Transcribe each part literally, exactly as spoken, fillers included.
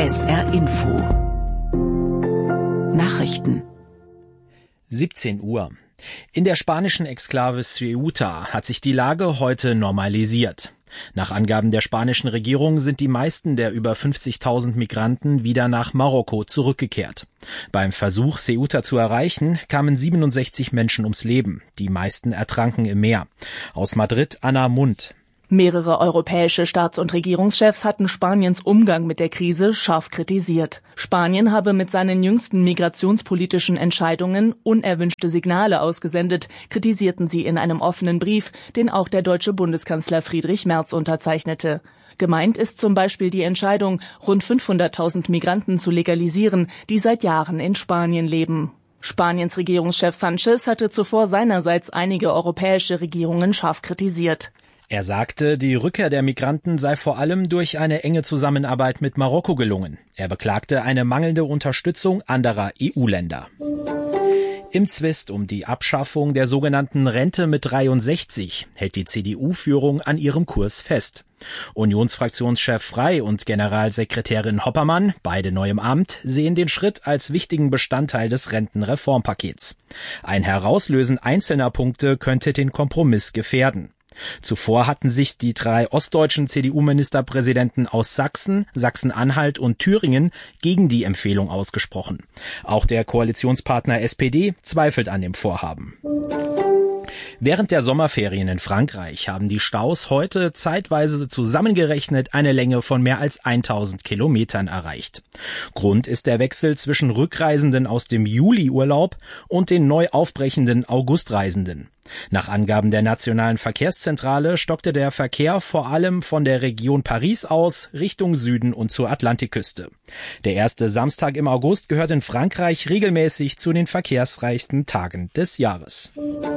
S R Info. Nachrichten. siebzehn Uhr. In der spanischen Exklave Ceuta hat sich die Lage heute normalisiert. Nach Angaben der spanischen Regierung sind die meisten der über fünfzigtausend Migranten wieder nach Marokko zurückgekehrt. Beim Versuch, Ceuta zu erreichen, kamen siebenundsechzig Menschen ums Leben. Die meisten ertranken im Meer. Aus Madrid Anna Mund. Mehrere europäische Staats- und Regierungschefs hatten Spaniens Umgang mit der Krise scharf kritisiert. Spanien habe mit seinen jüngsten migrationspolitischen Entscheidungen unerwünschte Signale ausgesendet, kritisierten sie in einem offenen Brief, den auch der deutsche Bundeskanzler Friedrich Merz unterzeichnete. Gemeint ist zum Beispiel die Entscheidung, rund fünfhunderttausend Migranten zu legalisieren, die seit Jahren in Spanien leben. Spaniens Regierungschef Sánchez hatte zuvor seinerseits einige europäische Regierungen scharf kritisiert. Er sagte, die Rückkehr der Migranten sei vor allem durch eine enge Zusammenarbeit mit Marokko gelungen. Er beklagte eine mangelnde Unterstützung anderer E U-Länder. Im Zwist um die Abschaffung der sogenannten Rente mit dreiundsechzig hält die C D U-Führung an ihrem Kurs fest. Unionsfraktionschef Frey und Generalsekretärin Hoppermann, beide neu im Amt, sehen den Schritt als wichtigen Bestandteil des Rentenreformpakets. Ein Herauslösen einzelner Punkte könnte den Kompromiss gefährden. Zuvor hatten sich die drei ostdeutschen C D U-Ministerpräsidenten aus Sachsen, Sachsen-Anhalt und Thüringen gegen die Empfehlung ausgesprochen. Auch der Koalitionspartner S P D zweifelt an dem Vorhaben. Während der Sommerferien in Frankreich haben die Staus heute zeitweise zusammengerechnet eine Länge von mehr als tausend Kilometern erreicht. Grund ist der Wechsel zwischen Rückreisenden aus dem Juliurlaub und den neu aufbrechenden Augustreisenden. Nach Angaben der Nationalen Verkehrszentrale stockte der Verkehr vor allem von der Region Paris aus Richtung Süden und zur Atlantikküste. Der erste Samstag im August gehört in Frankreich regelmäßig zu den verkehrsreichsten Tagen des Jahres.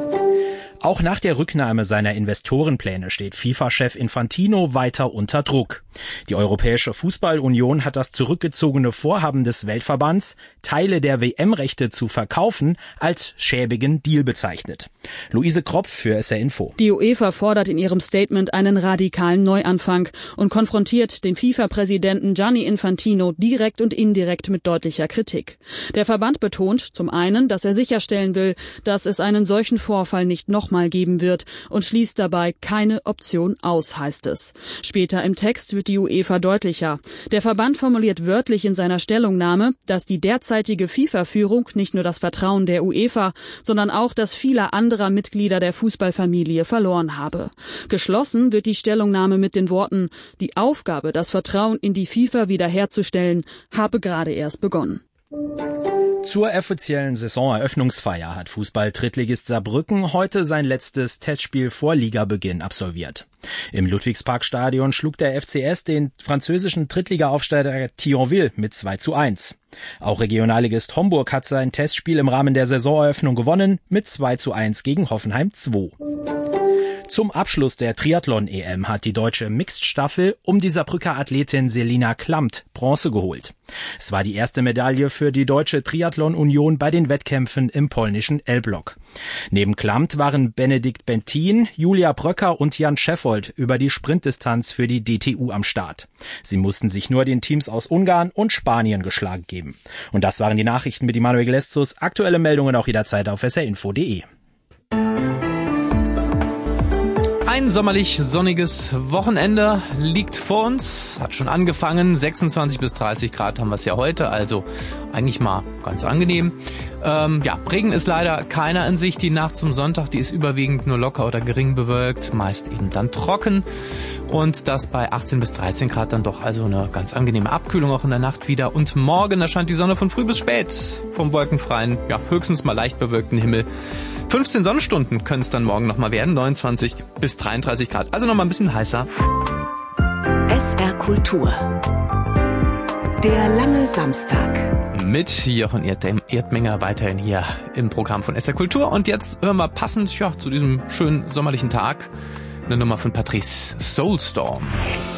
Auch nach der Rücknahme seiner Investorenpläne steht FIFA-Chef Infantino weiter unter Druck. Die Europäische Fußballunion hat das zurückgezogene Vorhaben des Weltverbands, Teile der W M-Rechte zu verkaufen, als schäbigen Deal bezeichnet. Luise Kropf für S R Info. Die UEFA fordert in ihrem Statement einen radikalen Neuanfang und konfrontiert den FIFA-Präsidenten Gianni Infantino direkt und indirekt mit deutlicher Kritik. Der Verband betont zum einen, dass er sicherstellen will, dass es einen solchen Vorfall nicht noch mal geben wird und schließt dabei keine Option aus, heißt es. Später im Text wird die UEFA deutlicher. Der Verband formuliert wörtlich in seiner Stellungnahme, dass die derzeitige FIFA-Führung nicht nur das Vertrauen der UEFA, sondern auch das vieler anderer Mitglieder der Fußballfamilie verloren habe. Geschlossen wird die Stellungnahme mit den Worten: Die Aufgabe, das Vertrauen in die FIFA wiederherzustellen, habe gerade erst begonnen. Zur offiziellen Saisoneröffnungsfeier hat Fußball-Drittligist Saarbrücken heute sein letztes Testspiel vor Ligabeginn absolviert. Im Ludwigsparkstadion schlug der F C S den französischen Drittliga-Aufsteiger Thionville mit zwei zu eins. Auch Regionalligist Homburg hat sein Testspiel im Rahmen der Saisoneröffnung gewonnen mit zwei zu eins gegen Hoffenheim zwei. Zum Abschluss der Triathlon-E M hat die deutsche Mixed-Staffel um die Saarbrücker Athletin Selina Klamt Bronze geholt. Es war die erste Medaille für die Deutsche Triathlon-Union bei den Wettkämpfen im polnischen L-Block. Neben Klamt waren Benedikt Bentin, Julia Bröcker und Jan Scheffold über die Sprintdistanz für die D T U am Start. Sie mussten sich nur den Teams aus Ungarn und Spanien geschlagen geben. Und das waren die Nachrichten mit Immanuel Gleszus. Aktuelle Meldungen auch jederzeit auf s r info punkt d e. Ein sommerlich sonniges Wochenende liegt vor uns, hat schon angefangen, sechsundzwanzig bis dreißig Grad haben wir es ja heute, also eigentlich mal ganz angenehm. Ähm, ja, Regen ist leider keiner in Sicht, die Nacht zum Sonntag, die ist überwiegend nur locker oder gering bewölkt, meist eben dann trocken und das bei achtzehn bis dreizehn Grad dann doch also eine ganz angenehme Abkühlung auch in der Nacht wieder und morgen erscheint die Sonne von früh bis spät vom wolkenfreien, ja höchstens mal leicht bewölkten Himmel. fünfzehn Sonnenstunden können es dann morgen nochmal werden, neunundzwanzig bis dreiunddreißig Grad, also nochmal ein bisschen heißer. S R Kultur. Der lange Samstag. Mit Jochen Erdmenger weiterhin hier im Programm von S R Kultur. Und jetzt hören wir passend ja, zu diesem schönen sommerlichen Tag eine Nummer von Patrice, Soulstorm.